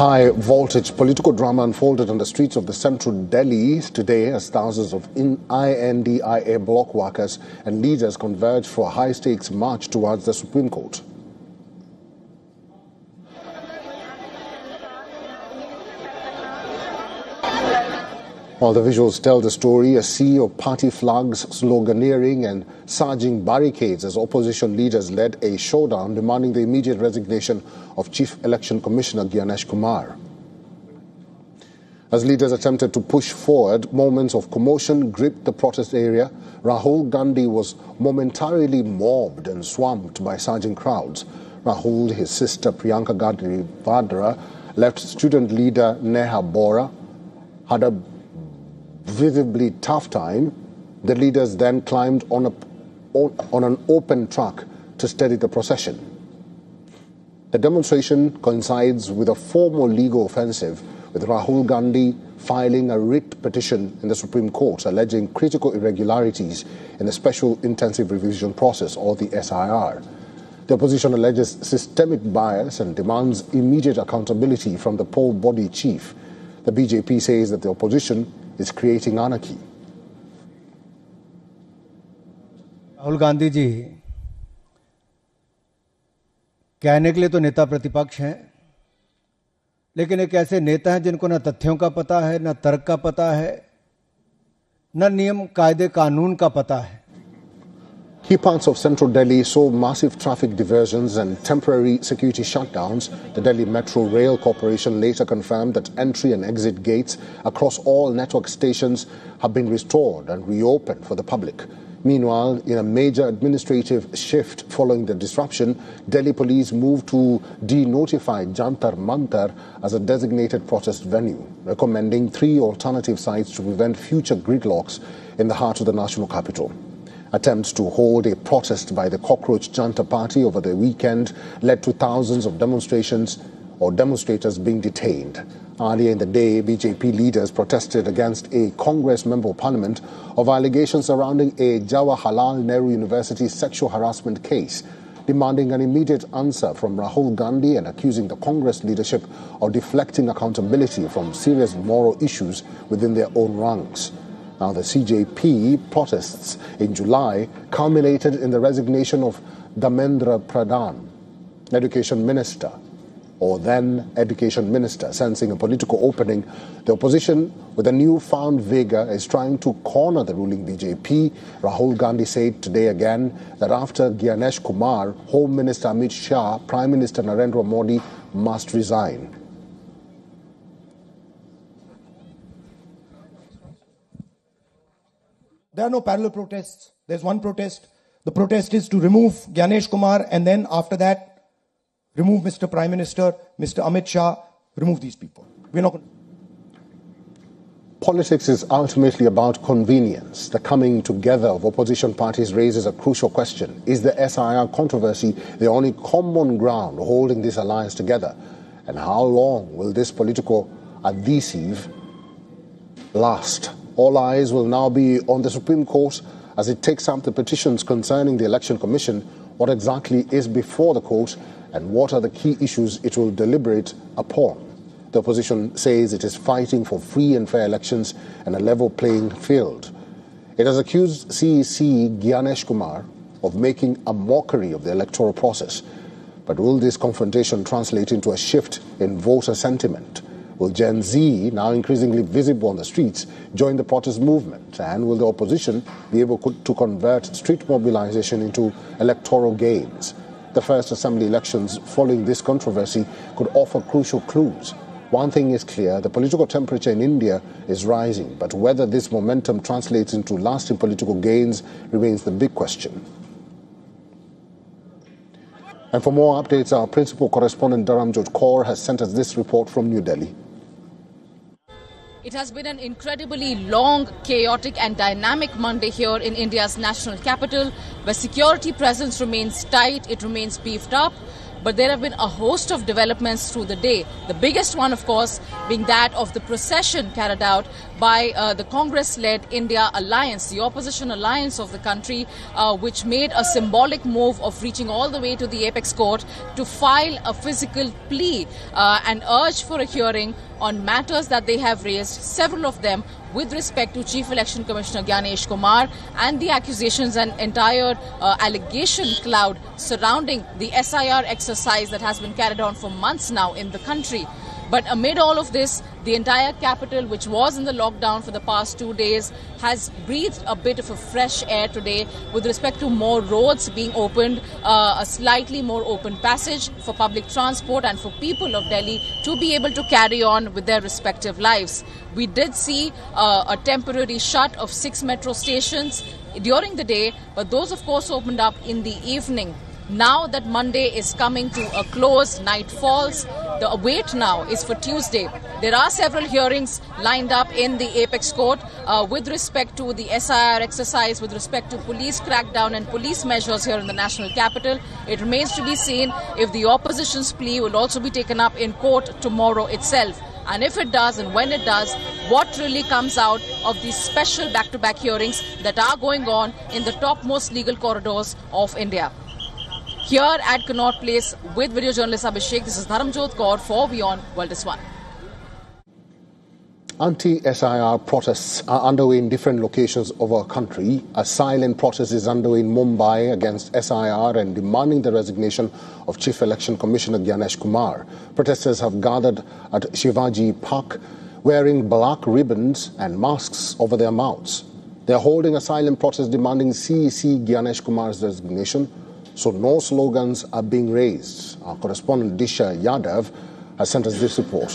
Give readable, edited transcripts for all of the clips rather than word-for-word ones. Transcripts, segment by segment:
High-voltage political drama unfolded on the streets of the central Delhi today as thousands of INDIA bloc workers and leaders converged for a high-stakes march towards the Supreme Court. While the visuals tell the story, a sea of party flags, sloganeering and surging barricades as opposition leaders led a showdown demanding the immediate resignation of Chief Election Commissioner Gyanesh Kumar. As leaders attempted to push forward, moments of commotion gripped the protest area. Rahul Gandhi was momentarily mobbed and swamped by surging crowds. Rahul, his sister Priyanka Gandhi Vadra, left student leader Neha Bora, had a visibly tough time. The leaders then climbed on an open truck to steady the procession. The demonstration coincides with a formal legal offensive, with Rahul Gandhi filing a writ petition in the Supreme Court alleging critical irregularities in the Special Intensive Revision Process, or the SIR. The opposition alleges systemic bias and demands immediate accountability from the poll body chief. The BJP says that the opposition is creating anarchy. Rahul Gandhi ji कहने के लिए तो नेता प्रतिपक्ष हैं, लेकिन एक ऐसे नेता हैं जिनको न तथ्यों का पता है, न तर्क का पता है, न नियम कायदे कानून का पता है. Key parts of central Delhi saw massive traffic diversions and temporary security shutdowns. The Delhi Metro Rail Corporation later confirmed that entry and exit gates across all network stations have been restored and reopened for the public. Meanwhile, in a major administrative shift following the disruption, Delhi police moved to de-notify Jantar Mantar as a designated protest venue, recommending 3 alternative sites to prevent future gridlocks in the heart of the national capital. Attempts to hold a protest by the Cockroach Janta Party over the weekend led to thousands of demonstrators being detained. Earlier in the day, BJP leaders protested against a Congress Member of Parliament of allegations surrounding a Jawaharlal Nehru University sexual harassment case, demanding an immediate answer from Rahul Gandhi and accusing the Congress leadership of deflecting accountability from serious moral issues within their own ranks. Now, the CJP protests in July culminated in the resignation of Dharmendra Pradhan, Education Minister, or then Education Minister. Sensing a political opening, the opposition, with a newfound vigor, is trying to corner the ruling BJP. Rahul Gandhi said today again that after Gyanesh Kumar, Home Minister Amit Shah, Prime Minister Narendra Modi must resign. There are no parallel protests. There's one protest. The protest is to remove Gyanesh Kumar, and then after that, remove Mr. Prime Minister, Mr. Amit Shah, remove these people. We're not going to... Politics is ultimately about convenience. The coming together of opposition parties raises a crucial question. Is the SIR controversy the only common ground holding this alliance together? And how long will this political adhesive last? All eyes will now be on the Supreme Court as it takes up the petitions concerning the Election Commission. What exactly is before the court and what are the key issues it will deliberate upon? The opposition says it is fighting for free and fair elections and a level playing field. It has accused CEC Gyanesh Kumar of making a mockery of the electoral process. But will this confrontation translate into a shift in voter sentiment? Will Gen Z, now increasingly visible on the streets, join the protest movement? And will the opposition be able to convert street mobilization into electoral gains? The first assembly elections following this controversy could offer crucial clues. One thing is clear, the political temperature in India is rising, but whether this momentum translates into lasting political gains remains the big question. And for more updates, our principal correspondent Dharamjot Kaur has sent us this report from New Delhi. It has been an incredibly long, chaotic and dynamic Monday here in India's national capital, where security presence remains tight, it remains beefed up. but there have been a host of developments through the day. The biggest one, of course, being that of the procession carried out by the Congress-led India Alliance, the opposition alliance of the country, which made a symbolic move of reaching all the way to the Apex Court to file a physical plea and urge for a hearing on matters that they have raised, several of them with respect to Chief Election Commissioner Gyanesh Kumar and the accusations and entire allegation cloud surrounding the SIR exercise that has been carried on for months now in the country. But amid all of this, the entire capital, which was in the lockdown for the past 2 days, has breathed a bit of a fresh air today with respect to more roads being opened, a slightly more open passage for public transport and for people of Delhi to be able to carry on with their respective lives. We did see a temporary shut of 6 metro stations during the day, but those, of course, opened up in the evening. Now that Monday is coming to a close, night falls, the wait now is for Tuesday. There are several hearings lined up in the Apex Court with respect to the SIR exercise, with respect to police crackdown and police measures here in the national capital. It remains to be seen if the opposition's plea will also be taken up in court tomorrow itself. And if it does, and when it does, what really comes out of these special back-to-back hearings that are going on in the topmost legal corridors of India. Here at Connaught Place with video journalist Abhishek, this is Dharamjot Kaur for Beyond World is One. Anti-SIR protests are underway in different locations of our country. A silent protest is underway in Mumbai against SIR and demanding the resignation of Chief Election Commissioner Gyanesh Kumar. Protesters have gathered at Shivaji Park wearing black ribbons and masks over their mouths. They are holding a silent protest demanding CEC Gyanesh Kumar's resignation, so no slogans are being raised. Our correspondent Disha Yadav has sent us this report.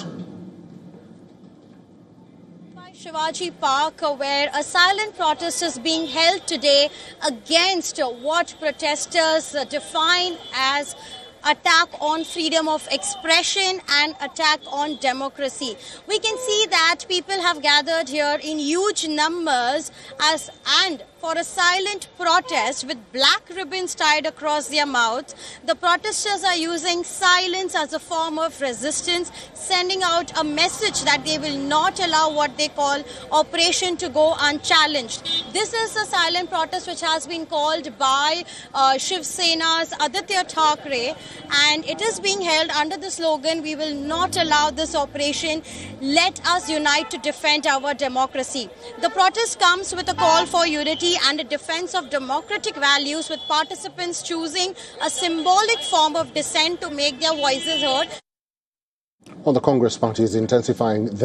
Shivaji Park, where a silent protest is being held today against what protesters define as attack on freedom of expression and attack on democracy. We can see that people have gathered here in huge numbers and for a silent protest with black ribbons tied across their mouths. The protesters are using silence as a form of resistance, sending out a message that they will not allow what they call operation to go unchallenged. This is a silent protest which has been called by Shiv Sena's Aditya Thackeray, and it is being held under the slogan, "We will not allow this operation. Let us unite to defend our democracy." The protest comes with a call for unity and a defense of democratic values, with participants choosing a symbolic form of dissent to make their voices heard. Well, the Congress party is intensifying